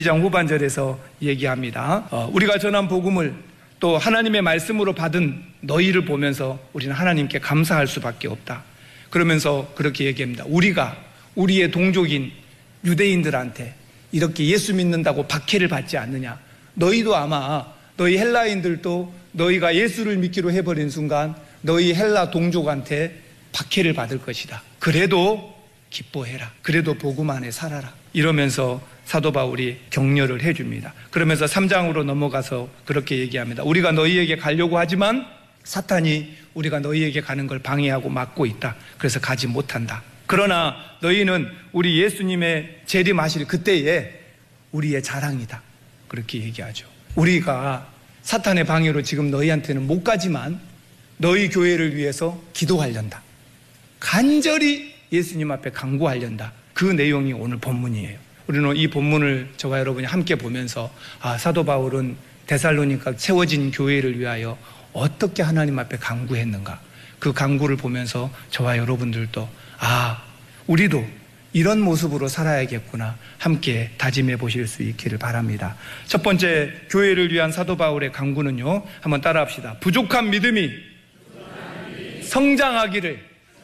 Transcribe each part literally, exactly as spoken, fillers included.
이 장 후반절에서 얘기합니다. 어, 우리가 전한 복음을 또 하나님의 말씀으로 받은 너희를 보면서 우리는 하나님께 감사할 수밖에 없다. 그러면서 그렇게 얘기합니다. 우리가 우리의 동족인 유대인들한테 이렇게 예수 믿는다고 박해를 받지 않느냐. 너희도 아마 너희 헬라인들도 너희가 예수를 믿기로 해버린 순간 너희 헬라 동족한테 박해를 받을 것이다. 그래도 기뻐해라. 그래도 복음 안에 살아라. 이러면서 사도 바울이 격려를 해줍니다. 그러면서 삼 장으로 넘어가서 그렇게 얘기합니다. 우리가 너희에게 가려고 하지만 사탄이 우리가 너희에게 가는 걸 방해하고 막고 있다. 그래서 가지 못한다. 그러나 너희는 우리 예수님의 재림하실 그때에 우리의 자랑이다. 그렇게 얘기하죠. 우리가 사탄의 방해로 지금 너희한테는 못 가지만 너희 교회를 위해서 기도하련다. 간절히 예수님 앞에 간구하련다. 그 내용이 오늘 본문이에요. 우리는 이 본문을 저와 여러분이 함께 보면서 아, 사도 바울은 데살로니가 세워진 교회를 위하여 어떻게 하나님 앞에 간구했는가. 그 간구를 보면서 저와 여러분들도 아, 우리도 이런 모습으로 살아야겠구나 함께 다짐해 보실 수 있기를 바랍니다. 첫 번째 교회를 위한 사도 바울의 간구는요, 한번 따라합시다. 부족한 믿음이 성장하기를.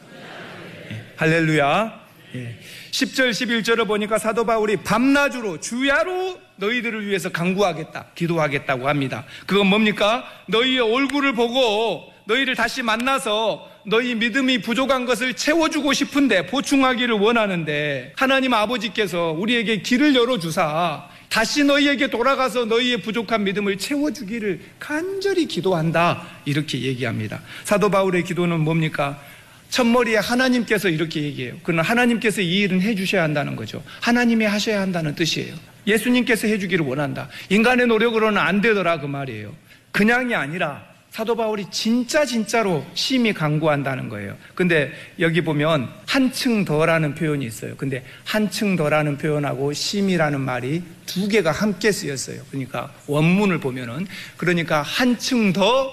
예, 할렐루야. 예. 십 절 십일 절을 보니까 사도 바울이 밤낮으로 주야로 너희들을 위해서 간구하겠다, 기도하겠다고 합니다. 그건 뭡니까? 너희의 얼굴을 보고 너희를 다시 만나서 너희 믿음이 부족한 것을 채워주고 싶은데, 보충하기를 원하는데 하나님 아버지께서 우리에게 길을 열어주사 다시 너희에게 돌아가서 너희의 부족한 믿음을 채워주기를 간절히 기도한다. 이렇게 얘기합니다. 사도 바울의 기도는 뭡니까? 첫머리에 하나님께서 이렇게 얘기해요. 그러나 하나님께서 이 일은 해주셔야 한다는 거죠. 하나님이 하셔야 한다는 뜻이에요. 예수님께서 해주기를 원한다. 인간의 노력으로는 안 되더라 그 말이에요. 그냥이 아니라 사도 바울이 진짜 진짜로 심히 간구한다는 거예요. 근데 여기 보면 한층 더라는 표현이 있어요. 근데 한층 더라는 표현하고 심이라는 말이 두 개가 함께 쓰였어요. 그러니까 원문을 보면은 그러니까 한층 더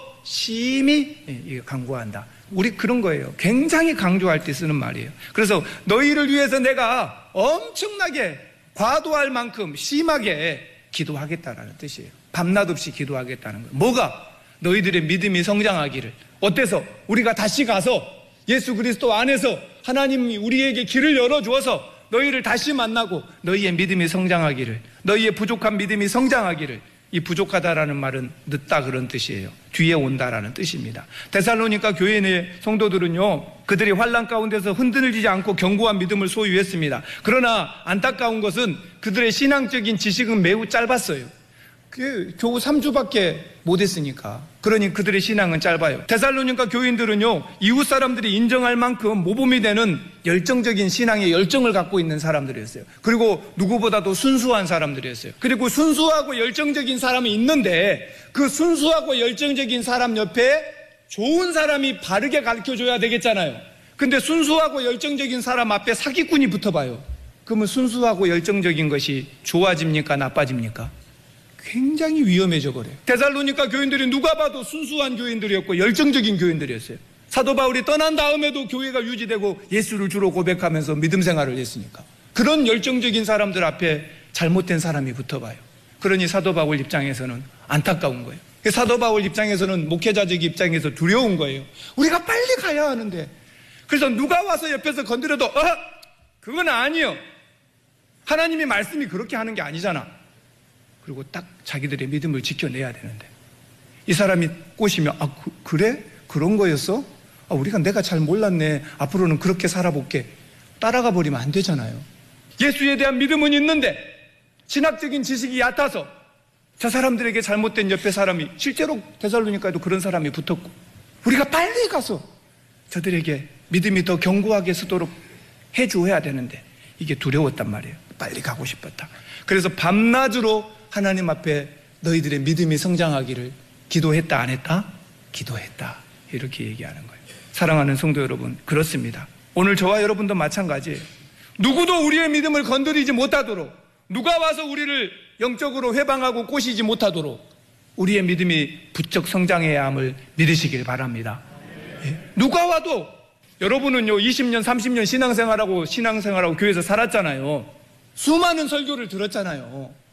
심히 간구한다. 우리 그런 거예요. 굉장히 강조할 때 쓰는 말이에요. 그래서 너희를 위해서 내가 엄청나게 과도할 만큼 심하게 기도하겠다라는 뜻이에요. 밤낮 없이 기도하겠다는 거예요. 뭐가? 너희들의 믿음이 성장하기를. 어때서? 우리가 다시 가서 예수 그리스도 안에서 하나님이 우리에게 길을 열어주어서 너희를 다시 만나고 너희의 믿음이 성장하기를, 너희의 부족한 믿음이 성장하기를. 이 부족하다라는 말은 늦다 그런 뜻이에요. 뒤에 온다라는 뜻입니다. 데살로니가 교회 내 성도들은요, 그들이 환난 가운데서 흔들리지 않고 견고한 믿음을 소유했습니다. 그러나 안타까운 것은 그들의 신앙적인 지식은 매우 짧았어요. 겨우 삼 주밖에 못했으니까. 그러니 그들의 신앙은 짧아요. 데살로니가 교인들은요, 이웃 사람들이 인정할 만큼 모범이 되는 열정적인 신앙의 열정을 갖고 있는 사람들이었어요. 그리고 누구보다도 순수한 사람들이었어요. 그리고 순수하고 열정적인 사람이 있는데 그 순수하고 열정적인 사람 옆에 좋은 사람이 바르게 가르쳐줘야 되겠잖아요. 근데 순수하고 열정적인 사람 앞에 사기꾼이 붙어봐요. 그러면 순수하고 열정적인 것이 좋아집니까? 나빠집니까? 굉장히 위험해져 버려요. 데살로니가 교인들이 누가 봐도 순수한 교인들이었고 열정적인 교인들이었어요. 사도 바울이 떠난 다음에도 교회가 유지되고 예수를 주로 고백하면서 믿음 생활을 했으니까. 그런 열정적인 사람들 앞에 잘못된 사람이 붙어봐요. 그러니 사도 바울 입장에서는 안타까운 거예요. 사도 바울 입장에서는, 목회자적 입장에서 두려운 거예요. 우리가 빨리 가야 하는데. 그래서 누가 와서 옆에서 건드려도 어? 그건 아니요. 하나님의 말씀이 그렇게 하는 게 아니잖아. 그리고 딱 자기들의 믿음을 지켜내야 되는데, 이 사람이 꼬시면 아 그, 그래? 그런 거였어? 아, 우리가 내가 잘 몰랐네. 앞으로는 그렇게 살아볼게. 따라가 버리면 안 되잖아요. 예수에 대한 믿음은 있는데 신학적인 지식이 얕아서 저 사람들에게 잘못된 옆에 사람이, 실제로 데살로니가에도 그런 사람이 붙었고, 우리가 빨리 가서 저들에게 믿음이 더 견고하게 서도록 해줘야 되는데 이게 두려웠단 말이에요. 빨리 가고 싶었다. 그래서 밤낮으로 하나님 앞에 너희들의 믿음이 성장하기를 기도했다, 안 했다? 기도했다. 이렇게 얘기하는 거예요. 사랑하는 성도 여러분, 그렇습니다. 오늘 저와 여러분도 마찬가지예요. 누구도 우리의 믿음을 건드리지 못하도록, 누가 와서 우리를 영적으로 회방하고 꼬시지 못하도록 우리의 믿음이 부쩍 성장해야 함을 믿으시길 바랍니다. 예. 누가 와도, 여러분은요 이십 년 삼십 년 신앙생활하고 신앙생활하고 교회에서 살았잖아요. 수많은 설교를 들었잖아요.